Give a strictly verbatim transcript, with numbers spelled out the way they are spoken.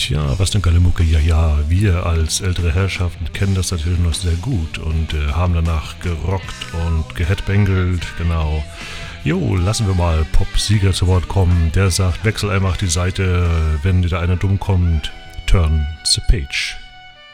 Tja, was eine geile Mucke. Ja, ja, wir als ältere Herrschaften kennen das natürlich noch sehr gut und äh, haben danach gerockt und geheadbangelt, genau. Jo, lassen wir mal Pop-Sieger zu Wort kommen. Der sagt, wechsel einfach die Seite, wenn dir da einer dumm kommt, turn the page.